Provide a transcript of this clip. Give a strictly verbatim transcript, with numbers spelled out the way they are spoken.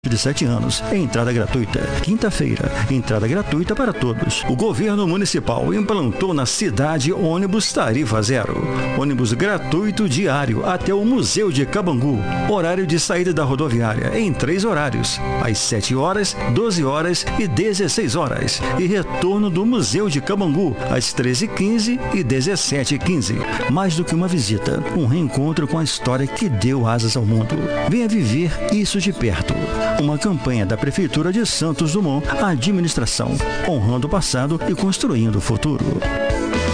de sete anos, entrada gratuita. Quinta-feira, entrada gratuita para todos. O governo municipal implantou na cidade ônibus tarifa zero. Ônibus gratuito diário até o Museu de Cabangu. Horário de saída da rodoviária em três horários, às sete horas, doze horas e dezesseis horas. E retorno do Museu de Cabangu, às treze e quinze e dezessete e quinze. Mais do que uma visita, um reencontro com a história que deu asas ao mundo. Venha viver isso de perto. Uma campanha da Prefeitura de Santos Dumont, a administração, honrando o passado e construindo o futuro.